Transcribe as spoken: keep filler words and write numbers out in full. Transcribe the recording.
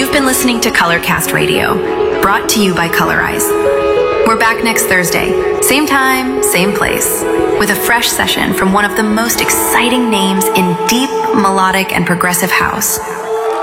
You've been listening to Colorcast Radio, brought to you by Colorize. We're back next Thursday, same time, same place, with a fresh session from one of the most exciting names in deep, melodic, and progressive house.